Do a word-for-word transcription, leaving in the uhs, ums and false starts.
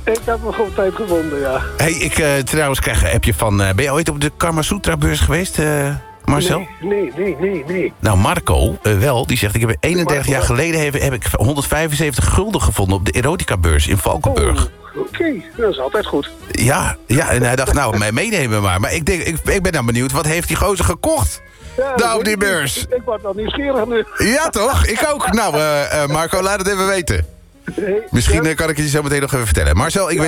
Ik heb nog op tijd gevonden, ja. Hey, ik uh, trouwens krijg een appje van... Uh, ben je ooit op de Kama Sutra-beurs geweest, uh, Marcel? Nee, nee, nee, nee, nee. Nou, Marco, uh, wel, die zegt... ik heb eenendertig jaar geleden heb, heb ik honderdvijfenzeventig gulden gevonden... op de Erotica-beurs in Valkenburg. Oh, oké, okay. Dat is altijd goed. Ja, ja, en hij dacht, nou, mij meenemen maar. Maar ik, denk, ik, ik ben nou benieuwd, wat heeft die gozer gekocht? Ja, nou, op die beurs. Ik, ik word wel nieuwsgierig nu. Ja, toch? Ik ook. Nou, uh, uh, Marco, laat het even weten. Misschien uh, kan ik je zo meteen nog even vertellen. Marcel, ik